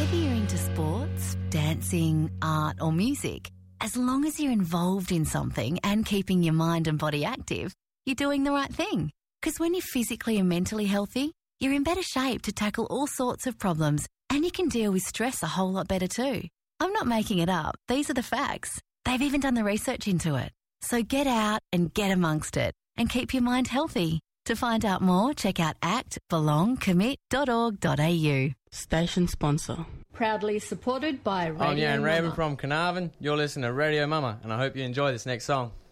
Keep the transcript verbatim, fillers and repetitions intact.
Whether you're into sports, dancing, art or music, as long as you're involved in something and keeping your mind and body active, you're doing the right thing. Because when you're physically and mentally healthy, you're in better shape to tackle all sorts of problems and you can deal with stress a whole lot better too. I'm not making it up. These are the facts. They've even done the research into it. So get out and get amongst it and keep your mind healthy. To find out more, check out act belong commit dot org dot a u. Station sponsor. Proudly supported by Radio I'm Jan Mama. Raven from Carnarvon. You're listening to Radio Mama, and I hope you enjoy this next song.